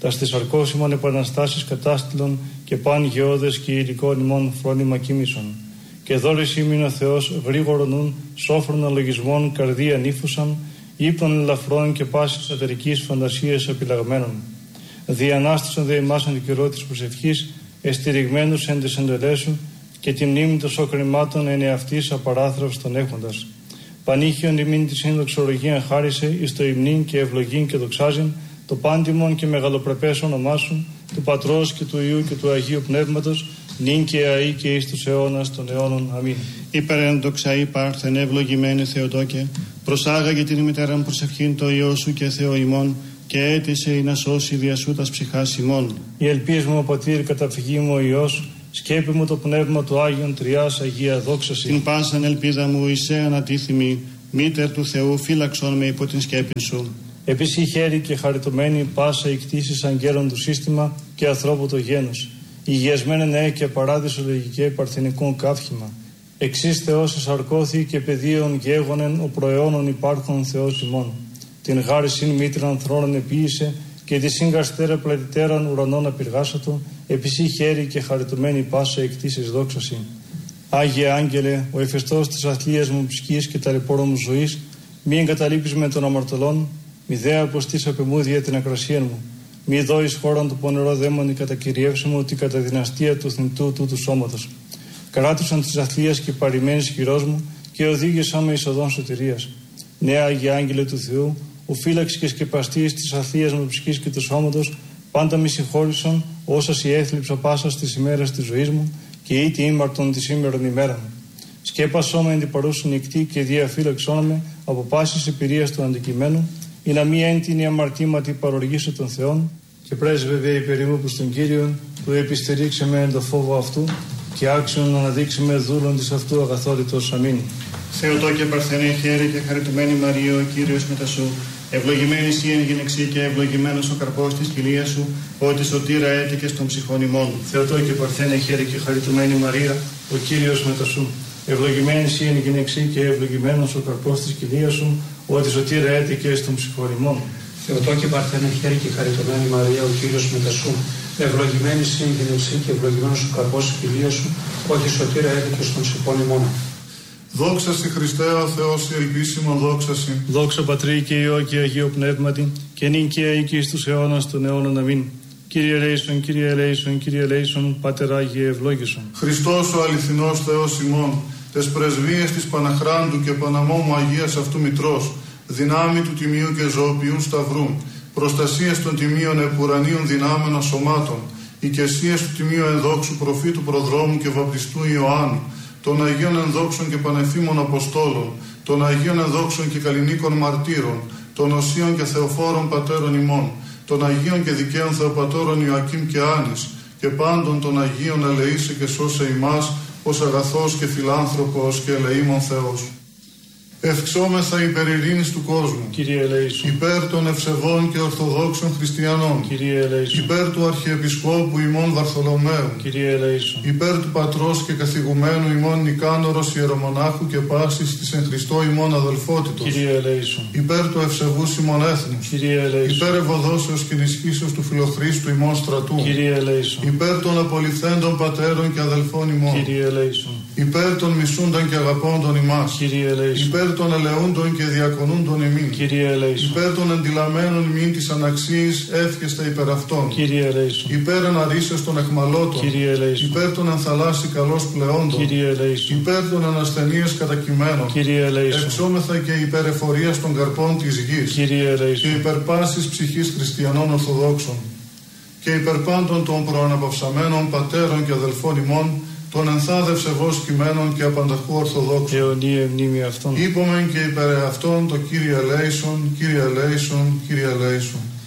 τα στις αρκώσιμων επαναστάσεις κατάστηλων και παν γεώδες και υλικών ημών φρόνημα κοίμησον. Και δώρης ήμην ο Θεός γρήγορον νουν, σόφρον αλογισμών καρδία νύφουσαν, ύπνων ελαφρών και πάσης εταιρικής φαντασίας επιλαγμένων. Διανάστησαν δε ημάς εν καιρό της προσευχής, εστηριγμένους εν της εντελέσου και τη μνήμη των σοκρημάτων εν εαυτής απαράθραυστον έχοντας. Πανήχιον ημίν τη συνδοξολογία χάρισε εις το υμνήν και ευλογήν και δοξάζειν, το πάντιμον και μεγαλοπρεπές όνομά σου, του Πατρός και του Υιού και του Αγίου Πνεύματος, νυν και αεί και εις τους αιώνας των αιώνων. Αμήν. Υπερέντοξα υπάρχθεν ευλογημένη Θεοτόκε, προσάγαγε την ημιτέραν προσευχήν το Υιό σου και Θεό ημών, και έτησε ή να σώσει δια σου τας ψυχάς ημών. Η ελπίς μου, ο Πατήρ, καταφυγή μου ο Υιός, σκέπη μου το πνεύμα του Άγιον Τριάς Αγία δόξαση. Την πάσαν ελπίδα μου εισέ ανατίθυμη, μήτερ του Θεού φύλαξον με υπό την σκέπη σου. Επίση χέρι και χαριτωμένη πάσα η κτήση αγγέλων του σύστημα και ανθρώπου το γένος. Υγιασμένε νέε και παράδεισο λογικέ παρθενικών καύχημα. Εξής Θεός εσαρκώθη και πεδίων γέγονεν ο προαιώνων υπάρχων Θεός ημών. Την γάρισιν μήτραν θρόνων επίησε και τη σύγκαστέρα πλατητέραν ουρανών απειργάσατο, επίση χέρι και χαριτωμένη πάσα εκτίσεις δόξαση. Άγιε Άγγελε, ο εφεστός της αθλίας μου ψυχής και ταλαιπώρων μου ζωής, μη εγκαταλείπεις με των αμαρτωλών, μη δε αποστείς απεμούδια την ακρασία μου, μη δώεις χώραν του πονερό δαίμονι κατακυριεύσει μου ότι κατά δυναστεία του θνητού τούτου σώματος. Κράτουσαν της αθλίας και παρημένης χειρός μου και οδήγησαν με εις οδόν σωτηρίας. Νέα Άγιε Άγγελε του Θεού, ο φύλαξη και σκεπαστής της αθλίας μου ψυχής και του σώματος, πάντα μη συγχώρησαν όσα η έθλιψα πάσα στις ημέρες της ζωής μου και ήτι ήμαρτον τη σήμερον ημέρα μου. Σκέπασό με εν την παρούσιν νυχτή και διαφύλαξόν με από πάσης εμπειρίας του αντικειμένου, ή να μη έντινη αμαρτήματι παροργήσω των Θεών, και πρέσβευε υπερήμου προς τον Κύριον, που επιστερήξε με εν το φόβο αυτού, και άξιον να αναδείξει με δούλον της αυτού αγαθότητος. Αμήν. Θεοτόκε παρθενέ χαίρε και χαριτωμένη Μαρία, ο Κύριος μετά σου, ευλογημένη εσύ εν γυναιξή και ευλογημένος ο καρπός της κοιλίας σου, ότι σωτήρα έτηκες των ψυχών ημών. Θεοτόκε παρθένε χαίρε και χαριτωμένη Μαρία, ο Κύριος μετά σου, ευλογημένη εσύ εν γυναιξή και ευλογημένος ο καρπός της κοιλίας σου, ότι σωτήρα έτηκες των ψυχών ημών. Θεοτόκε παρθένε χαίρε και χαριτωμένη Μαρία, ο Κύριος μετά σου, ευλογημένη εσύ εν γυναιξή και ευλογημένος ο καρπός της κοιλίας σου, ότι σωτήρα έτηκες των ψυχών ημών. Δόξα στη Χριστέ ο Θεός η ελπίσιμον δόξαση. Δόξα Πατρί και Υιό και Αγίο Πνεύματι, και νυν και αεί και εις τους αιώνας των αιώνων. Αμήν. Κύριε ελέησον, Κύριε ελέησον, Κύριε ελέησον, Πάτερ Άγιε ευλόγησον. Χριστός ο αληθινός Θεός ημών, τες πρεσβείες της Παναχράντου και Παναμόμου Αγίας αυτού Μητρός, δυνάμει του Τιμίου και Ζωοποιού Σταυρού, προστασίες των Τιμίων επουρανίων δυνάμεων σωμάτων, οικεσίες του Τιμίου ενδόξου προφήτου προδρόμου και βαπτιστού Ιωάννου, των Αγίων ενδόξων και πανεφήμων Αποστόλων, των Αγίων ενδόξων και καλλινίκων μαρτύρων, των Οσίων και Θεοφόρων Πατέρων ημών, των Αγίων και δικαίων Θεοπατώρων Ιωακήμ και Άνης, και πάντων των Αγίων ελεήσε και σώσε ημάς, ως αγαθός και φιλάνθρωπος και ελεήμων Θεός. Ευξόμεθα υπέρ ειρήνης του κόσμου. Κύριε ελέησον. Υπέρ των ευσεβών και ορθοδόξων χριστιανών. Κύριε ελέησον. Υπέρ του Αρχιεπισκόπου ημών Βαρθολομαίου. Κύριε ελέησον. Υπέρ του Πατρός και καθηγουμένου ημών Νικάνορος Ιερομονάχου και πάσης της εν Χριστώ ημών αδελφότητος. Κύριε ελέησον. Υπέρ του ευσεβούς ημών έθνους. Κύριε ελέησον. Υπέρ ευωδόσεως και ενισχύσεως του Φιλοχρίστου ημών στρατού. Κύριε ελέησον. Υπέρ των απολυθέντων πατέρων και αδελφών ημών. Κύριε ελέησον. Υπέρ των μισούντων και αγαπώντων ημάς. Κύριε ελέησον. Υπέρ των ελεούντων και διακονούντων ημίν. Κύριε ελέησον. Υπέρ των εντυλαμένων ημίν της αναξίης εύχεστα υπέρ αυτών. Κύριε ελέησον. Υπέρ εναρίσεως των εχμαλώτων. Κύριε ελέησον. Υπέρ των ενθαλάσσι καλώς πλεόντων. Κύριε ελέησον. Υπέρ των ανασθενείας κατακειμένων. Κύριε ελέησον. Εξόμεθα και υπέρ εφορίας των καρπών της γης. Κύριε ελέησον. Και υπέρ πάσης ψυχής χριστιανών Ορθοδόξων. Και υπέρ πάντων των προαναπαυσαμένων πατέρων και αδελφών ημών, των ενθάδευσεβώς κειμένων και απανταχού Ορθοδόξων. Αιωνία μνήμη αυτών. Είπομεν και υπέρ αυτών το Κύριε ελέησον, Κύριε ελέησον, Κύριε ελέησον.